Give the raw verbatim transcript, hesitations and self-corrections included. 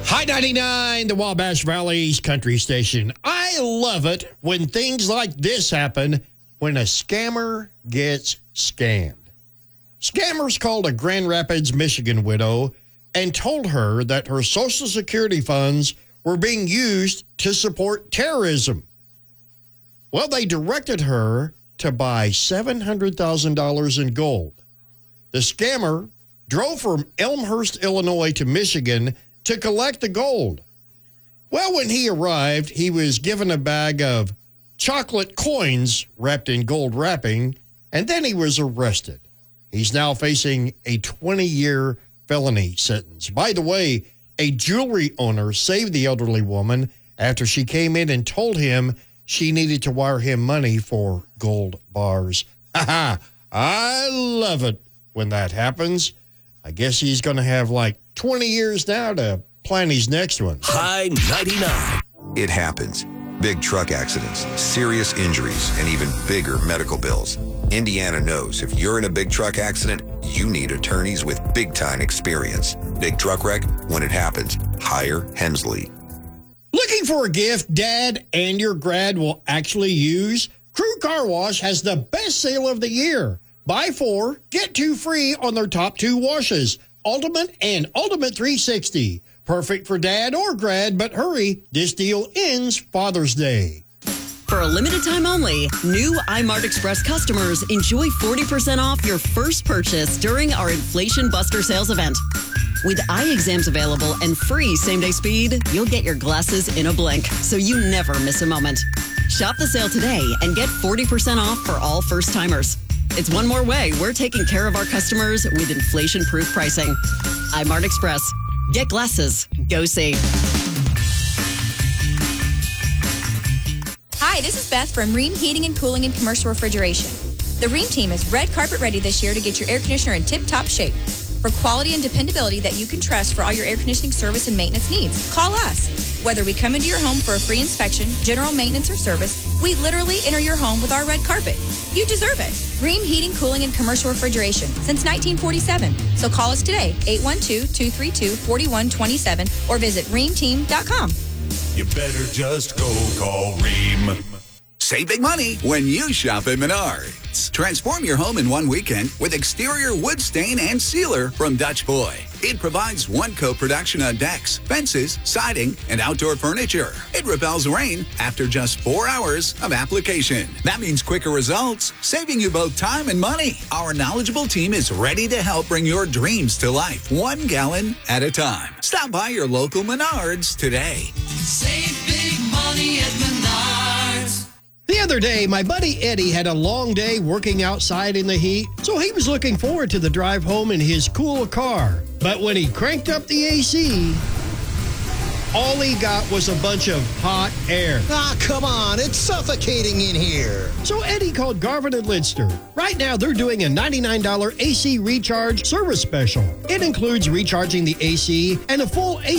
High ninety-nine, the Wabash Valley's country station. I love it when things like this happen, when a scammer gets scammed. Scammers called a Grand Rapids, Michigan widow and told her that her Social Security funds were being used to support terrorism. Well, they directed her to buy seven hundred thousand dollars in gold. The scammer drove from Elmhurst, Illinois to Michigan to collect the gold. Well, when he arrived, he was given a bag of chocolate coins wrapped in gold wrapping, and then he was arrested. He's now facing a twenty-year felony sentence. By the way, a jewelry owner saved the elderly woman after she came in and told him she needed to wire him money for gold bars. Ha ha! I love it when that happens. I guess he's going to have like twenty years now to plan his next one. High ninety-nine. It happens. Big truck accidents, serious injuries, and even bigger medical bills. Indiana knows if you're in a big truck accident, you need attorneys with big-time experience. Big truck wreck, when it happens, hire Hensley. Looking for a gift Dad and your grad will actually use? Crew Car Wash has the best sale of the year. Buy four, get two free on their top two washes, Ultimate and Ultimate three sixty. Perfect for Dad or grad, but hurry, this deal ends Father's Day. For a limited time only, new iMart Express customers enjoy forty percent off your first purchase during our Inflation Buster sales event. With eye exams available and free same-day speed, you'll get your glasses in a blink, so you never miss a moment. Shop the sale today and get forty percent off for all first-timers. It's one more way we're taking care of our customers with inflation-proof pricing. iMart Express. Get glasses. Go see. Hi, this is Beth from Ream Heating and Cooling and Commercial Refrigeration. The Ream team is red carpet ready this year to get your air conditioner in tip-top shape. For quality and dependability that you can trust for all your air conditioning service and maintenance needs, call us. Whether we come into your home for a free inspection, general maintenance, or service, we literally enter your home with our red carpet. You deserve it. Ream Heating, Cooling, and Commercial Refrigeration since nineteen forty-seven. So call us today, eight one two, two three two, four one two seven, or visit ream team dot com. You better just go call Ream. Save big money when you shop at Menards. Transform your home in one weekend with exterior wood stain and sealer from Dutch Boy. It provides one-coat protection on decks, fences, siding, and outdoor furniture. It repels rain after just four hours of application. That means quicker results, saving you both time and money. Our knowledgeable team is ready to help bring your dreams to life, one gallon at a time. Stop by your local Menards today. Save big money at Menards. The other day, my buddy Eddie had a long day working outside in the heat, so he was looking forward to the drive home in his cool car. But when he cranked up the A C, all he got was a bunch of hot air. Ah, come on, it's suffocating in here. So Eddie called Garvin and Lidster. Right now, they're doing a ninety-nine dollar A C recharge service special. It includes recharging the A C and a full A C